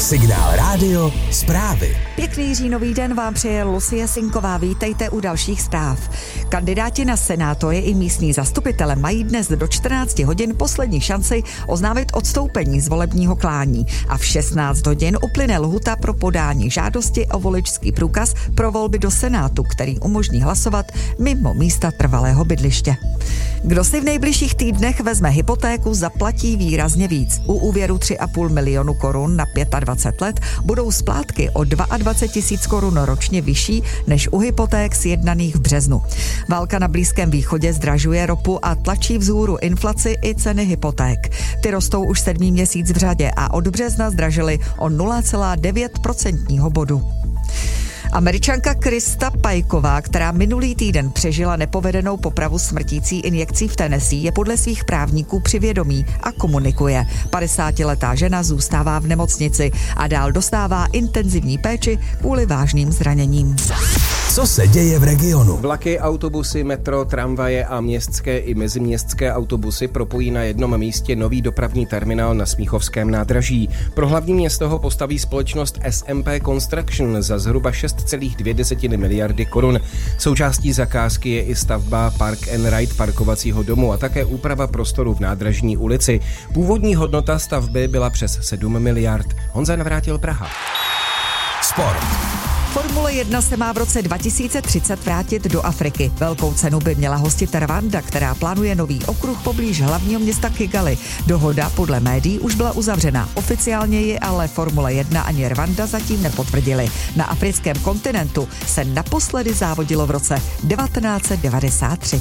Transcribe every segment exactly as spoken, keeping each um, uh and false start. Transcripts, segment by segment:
Signál Rádio zprávy. Pěkný říjnový den vám přeje Lucie Sinková. Vítejte u dalších zpráv. Kandidáti na senátory i místní zastupitele mají dnes do čtrnáct hodin poslední šanci oznámit odstoupení z volebního klání a v šestnáct hodin uplyne lhuta pro podání žádosti o voličský průkaz pro volby do Senátu, který umožní hlasovat mimo místa trvalého bydliště. Kdo si v nejbližších týdnech vezme hypotéku, zaplatí výrazně víc. U úvěru tři a půl milionu korun na dvacet pět let budou splátky o dvacet dva tisíc korun ročně vyšší než u hypoték sjednaných v březnu. Válka na Blízkém východě zdražuje ropu a tlačí vzhůru inflaci i ceny hypoték. Ty rostou už sedmý měsíc v řadě a od března zdražily o nula celá devět procentního bodu. Američanka Krista Pajková, která minulý týden přežila nepovedenou popravu smrtící injekcí v Tennessee, je podle svých právníků při vědomí a komunikuje. padesátiletá žena zůstává v nemocnici a dál dostává intenzivní péči kvůli vážným zraněním. Co se děje v regionu? Vlaky, autobusy, metro, tramvaje a městské i meziměstské autobusy propojí na jednom místě nový dopravní terminál na Smíchovském nádraží. Pro hlavní město ho postaví společnost S M P Construction za zhruba šest celá dvě miliardy korun. Součástí zakázky je i stavba Park and Ride parkovacího domu a také úprava prostoru v Nádražní ulici. Původní hodnota stavby byla přes sedm miliard. Honza Navrátil, Praha. Sport. Formule jedna se má v roce dva tisíce třicet vrátit do Afriky. Velkou cenu by měla hostit Rwanda, která plánuje nový okruh poblíž hlavního města Kigali. Dohoda podle médií už byla uzavřena. Oficiálně ji ale Formule jedna ani Rwanda zatím nepotvrdili. Na africkém kontinentu se naposledy závodilo v roce devatenáct set devadesát tři.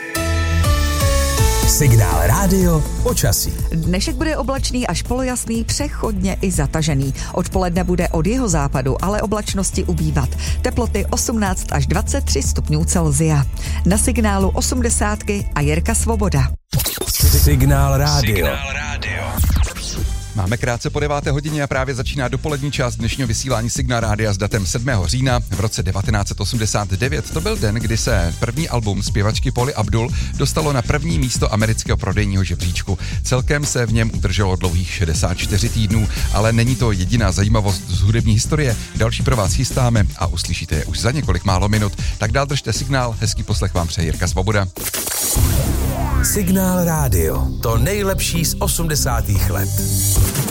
Signál Rádio počasí. Dnešek bude oblačný až polojasný, přechodně i zatažený. Odpoledne bude od jihozápadu, ale oblačnosti ubývat. Teploty osmnáct až dvacet tři stupňů Celsia. Na signálu osmdesátky a Jirka Svoboda. Signál Rádio. Signál Rádio. Máme krátce po deváté hodině a právě začíná dopolední část dnešního vysílání Signál Rádia s datem sedmého října v roce devatenáct set osmdesát devět. To byl den, kdy se první album zpěvačky Pauly Abdul dostalo na první místo amerického prodejního žebříčku. Celkem se v něm udrželo dlouhých šedesát čtyři týdnů, ale není to jediná zajímavost z hudební historie. Další pro vás chystáme a uslyšíte je už za několik málo minut. Tak dál držte signál, hezký poslech vám přeje Jirka Svoboda. Signál Rádio. To nejlepší z osmdesátých let.